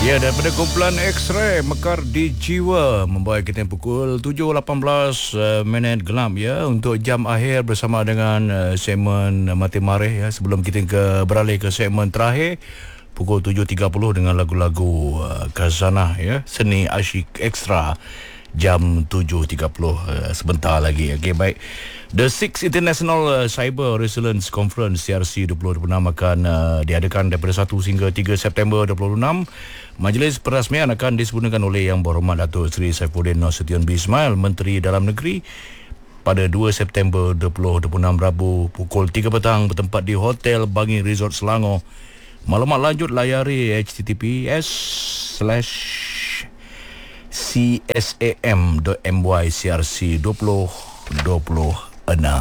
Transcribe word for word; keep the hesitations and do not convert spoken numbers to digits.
Ya, daripada kumpulan X-Ray Mekar di Jiwa membawa kita pukul tujuh lapan belas uh, minit gelap ya untuk jam akhir bersama dengan uh, segmen Mati Marih ya, sebelum kita ke beralih ke segmen terakhir pukul tujuh tiga puluh dengan lagu-lagu uh, Khazanah ya, seni asyik ekstra jam tujuh tiga puluh uh, sebentar lagi. Okey, baik. The Sixth International uh, Cyber Resilience Conference C R C dua ribu dua puluh enam akan uh, diadakan daripada satu hingga tiga September dua ribu dua puluh enam. Majlis perasmian akan disempurnakan oleh Yang Berhormat Datuk Seri Saifuddin Nasution bin Ismail, Menteri Dalam Negeri, pada dua September dua ribu dua puluh enam Rabu pukul tiga petang bertempat di Hotel Bangi Resort Selangor. Maklumat lanjut layari h t t p s slash c s a m dot m y c r c dua ribu dua puluh enam.